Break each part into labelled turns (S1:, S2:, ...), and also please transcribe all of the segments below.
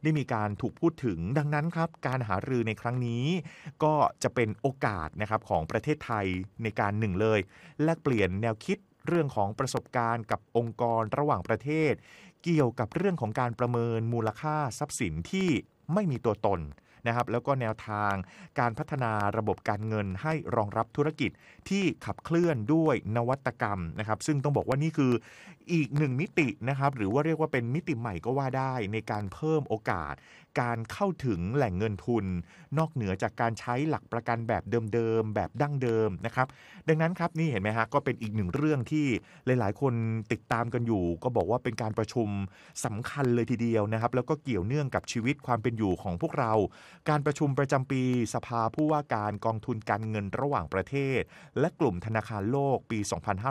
S1: ได้มีการถูกพูดถึงดังนั้นครับการหารือในครั้งนี้ก็จะเป็นโอกาสนะครับของประเทศไทยในการหนึ่งเลยแลกเปลี่ยนแนวคิดเรื่องของประสบการณ์กับองค์กรระหว่างประเทศเกี่ยวกับเรื่องของการประเมินมูลค่าทรัพย์สินที่ไม่มีตัวตนนะครับแล้วก็แนวทางการพัฒนาระบบการเงินให้รองรับธุรกิจที่ขับเคลื่อนด้วยนวัตกรรมนะครับซึ่งต้องบอกว่านี่คืออีกหนึ่งมิตินะครับหรือว่าเรียกว่าเป็นมิติใหม่ก็ว่าได้ในการเพิ่มโอกาสการเข้าถึงแหล่งเงินทุนนอกเหนือจากการใช้หลักประกันแบบเดิมๆแบบดั้งเดิมนะครับดังนั้นครับนี่เห็นไหมฮะก็เป็นอีกหนึ่งเรื่องที่หลายๆคนติดตามกันอยู่ก็บอกว่าเป็นการประชุมสำคัญเลยทีเดียวนะครับแล้วก็เกี่ยวเนื่องกับชีวิตความเป็นอยู่ของพวกเราการประชุมประจำปีสภาผู้ว่าการกองทุนการเงินระหว่างประเทศและกลุ่มธนาคารโลกปี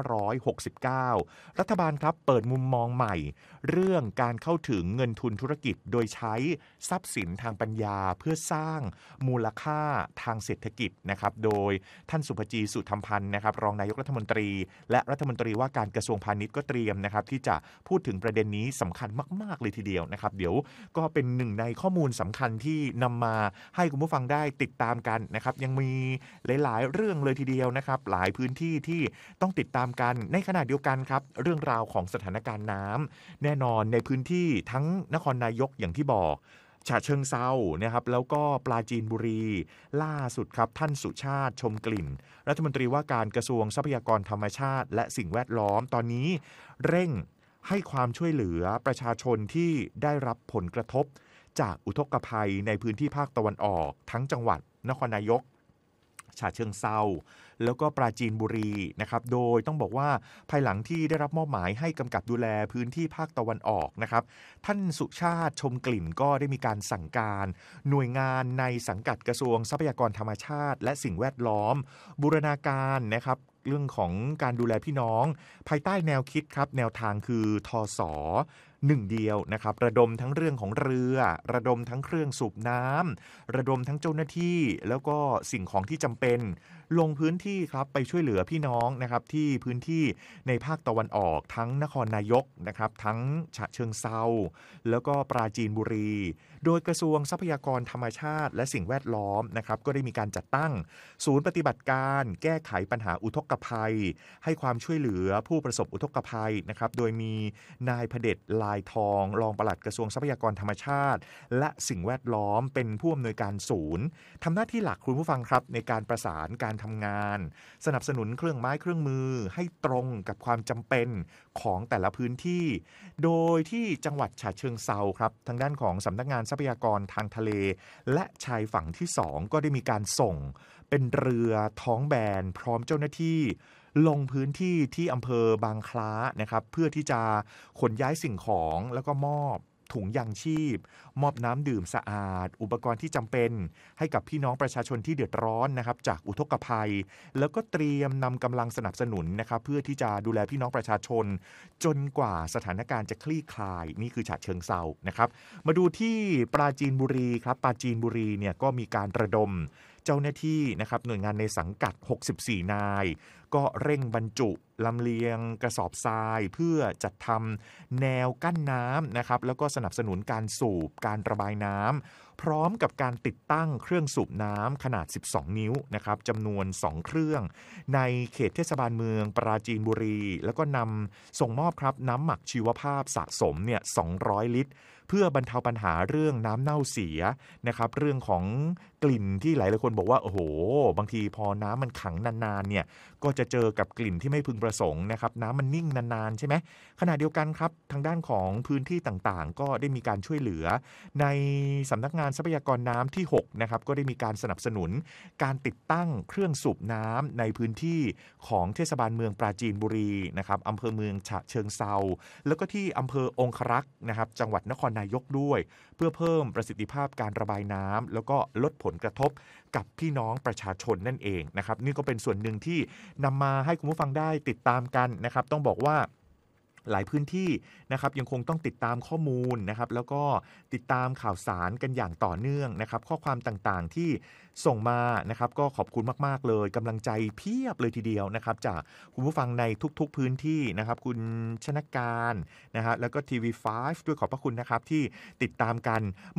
S1: 2569 รัฐบาลครับเปิดมุมมองใหม่เรื่องการเข้าถึงเงินทุนธุรกิจโดยใช้ทรัพย์สินทางปัญญาเพื่อสร้างมูลค่าทางเศรษฐกิจนะครับโดยท่านสุภจีสุธรรมพันธ์นะครับรองนายกรัฐมนตรีและรัฐมนตรีว่าการกระทรวงพาณิชย์ก็เตรียมนะครับที่จะพูดถึงประเด็นนี้สำคัญมากๆเลยทีเดียวนะครับเดี๋ยวก็เป็นหนึ่งในข้อมูลสำคัญที่นำมาให้คุณผู้ฟังได้ติดตามกันนะครับยังมีหลายๆเรื่องเลยทีเดียวนะครับหลายพื้นที่ที่ต้องติดตามกันในขณะเดียวกันครับเรื่องราวของสถานการณ์น้ำแน่นอนในพื้นที่ทั้งนครนายกอย่างที่บอกฉะเชิงเทรานะครับแล้วก็ปราจีนบุรีล่าสุดครับท่านสุชาติชมกลิ่นรัฐมนตรีว่าการกระทรวงทรัพยากรธรรมชาติและสิ่งแวดล้อมตอนนี้เร่งให้ความช่วยเหลือประชาชนที่ได้รับผลกระทบจากอุทกภัยในพื้นที่ภาคตะวันออกทั้งจังหวัดนครนายกฉะเชิงเทราแล้วก็ปราจีนบุรีนะครับโดยต้องบอกว่าภายหลังที่ได้รับมอบหมายให้กำกับดูแลพื้นที่ภาคตะวันออกนะครับท่านสุชาติชมกลิ่นก็ได้มีการสั่งการหน่วยงานในสังกัดกระทรวงทรัพยากรธรรมชาติและสิ่งแวดล้อมบูรณาการนะครับเรื่องของการดูแลพี่น้องภายใต้แนวคิดครับแนวทางคือทศหนึ่งเดียวนะครับระดมทั้งเรื่องของเรือระดมทั้งเครื่องสูบน้ำระดมทั้งเจ้าหน้าที่แล้วก็สิ่งของที่จำเป็นลงพื้นที่ครับไปช่วยเหลือพี่น้องนะครับที่พื้นที่ในภาคตะวันออกทั้งนครนายกนะครับทั้งฉะเชิงเทราแล้วก็ปราจีนบุรีโดยกระทรวงทรัพยากรธรรมชาติและสิ่งแวดล้อมนะครับก็ได้มีการจัดตั้งศูนย์ปฏิบัติการแก้ไขปัญหาอุทกภัยให้ความช่วยเหลือผู้ประสบอุทกภัยนะครับโดยมีนายเผด็จลายทองรองปลัดกระทรวงทรัพยากรธรรมชาติและสิ่งแวดล้อมเป็นผู้อำนวยการศูนย์ทำหน้าที่หลักคุณผู้ฟังครับในการประสานการทำงานสนับสนุนเครื่องไม้เครื่องมือให้ตรงกับความจำเป็นของแต่ละพื้นที่โดยที่จังหวัดฉะเชิงเทราครับทางด้านของสำนักงานทรัพยากรทางทะเลและชายฝั่งที่2ก็ได้มีการส่งเป็นเรือท้องแบนพร้อมเจ้าหน้าที่ลงพื้นที่ที่อำเภอบางคล้านะครับเพื่อที่จะขนย้ายสิ่งของแล้วก็มอบถุงยางชีพมอบน้ำดื่มสะอาดอุปกรณ์ที่จำเป็นให้กับพี่น้องประชาชนที่เดือดร้อนนะครับจากอุทกภัยแล้วก็เตรียมนำกำลังสนับสนุนนะครับเพื่อที่จะดูแลพี่น้องประชาชนจนกว่าสถานการณ์จะคลี่คลายนี่คือฉะเชิงเทรานะครับมาดูที่ปราจีนบุรีครับปราจีนบุรีเนี่ยก็มีการระดมเจ้าหน้าที่นะครับหน่วยงานในสังกัด64นายก็เร่งบรรจุลำเลียงกระสอบทรายเพื่อจัดทำแนวกั้นน้ำนะครับแล้วก็สนับสนุนการสูบการระบายน้ำพร้อมกับการติดตั้งเครื่องสูบน้ำขนาด12นิ้วนะครับจำนวน2เครื่องในเขตเทศบาลเมืองปราจีนบุรีแล้วก็นำส่งมอบครับน้ำหมักชีวภาพสะสมเนี่ย200ลิตรเพื่อบรรเทาปัญหาเรื่องน้ำเน่าเสียนะครับเรื่องของกลิ่นที่หลายคนบอกว่าโอ้โหบางทีพอน้ำมันขังนานๆเนี่ยก็จะเจอกับกลิ่นที่ไม่พึงประสงค์นะครับน้ำมันนิ่งนานๆใช่ไหมขณะเดียวกันครับทางด้านของพื้นที่ต่างๆก็ได้มีการช่วยเหลือในสำนักงานทรัพยากรน้ำที่6นะครับก็ได้มีการสนับสนุนการติดตั้งเครื่องสูบน้ำในพื้นที่ของเทศบาลเมืองปราจีนบุรีนะครับอำเภอเมืองฉะเชิงเทราแล้วก็ที่อำเภอองครักษ์นะครับจังหวัดนครนายกด้วยเพื่อเพิ่มประสิทธิภาพการระบายน้ำแล้วก็ลดผลกระทบกับพี่น้องประชาชนนั่นเองนะครับนี่ก็เป็นส่วนหนึ่งที่นำมาให้คุณผู้ฟังได้ติดตามกันนะครับต้องบอกว่าหลายพื้นที่นะครับยังคงต้องติดตามข้อมูลนะครับแล้วก็ติดตามข่าวสารกันอย่างต่อเนื่องนะครับข้อความต่างๆที่ส่งมานะครับก็ขอบคุณมากๆเลยกำลังใจเพียบเลยทีเดียวนะครับจากคุณผู้ฟังในทุกๆพื้นที่นะครับคุณชนการนะฮะแล้วก็ TV5 ด้วยขอบพระคุณนะครับที่ติดตามกัน